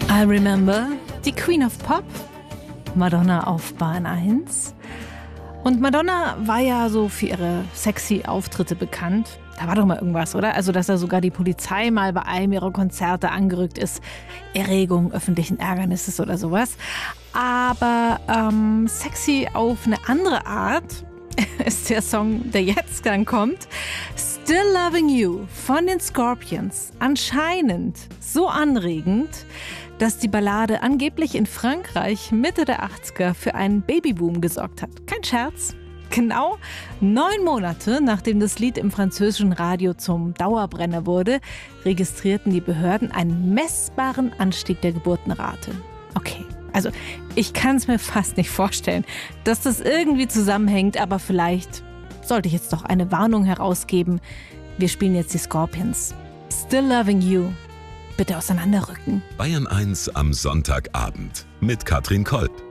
I Remember, die Queen of Pop, Madonna auf Bahn 1. Und Madonna war ja so für ihre sexy Auftritte bekannt. Da war doch mal irgendwas, oder? Also, dass da sogar die Polizei mal bei einem ihrer Konzerte angerückt ist. Erregung öffentlichen Ärgernisses oder sowas. Aber sexy auf eine andere Art ist der Song, der jetzt dann kommt. Still Loving You von den Scorpions. Anscheinend so anregend, dass die Ballade angeblich in Frankreich Mitte der 80er für einen Babyboom gesorgt hat. Kein Scherz. Genau 9 Monate nachdem das Lied im französischen Radio zum Dauerbrenner wurde, registrierten die Behörden einen messbaren Anstieg der Geburtenrate. Okay, also ich kann es mir fast nicht vorstellen, dass das irgendwie zusammenhängt, aber vielleicht sollte ich jetzt doch eine Warnung herausgeben. Wir spielen jetzt die Scorpions. Still Loving You. Bitte auseinanderrücken. Bayern 1 am Sonntagabend mit Katrin Kolb.